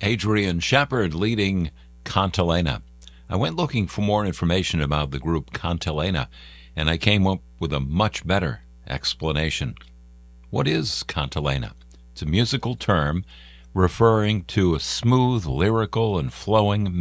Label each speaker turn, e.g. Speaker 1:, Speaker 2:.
Speaker 1: Adrian Shepard leading Cantilena. I went looking for more information about the group Cantilena, and I came up with a much better explanation. What is cantilena? It's a musical term referring to a smooth, lyrical, and flowing